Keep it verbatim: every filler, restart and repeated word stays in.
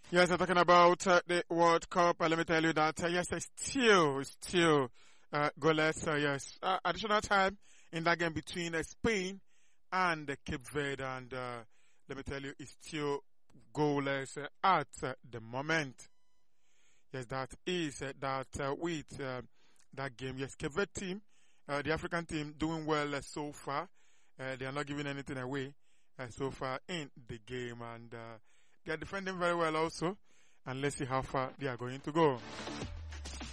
Yes, I'm talking about uh, the World Cup. Uh, let me tell you that, uh, yes, it's still, it's still, uh, goalless, uh, yes. Uh, additional time in that game between uh, Spain and uh, Cape Verde, and, uh, let me tell you, it's still goalless uh, at uh, the moment. Yes, that is, uh, that, uh, with, uh, that game. Yes, Cape Verde team, uh, the African team doing well uh, so far. Uh, they are not giving anything away, uh, so far in the game, and, uh, they are defending very well also, and let's see how far they are going to go.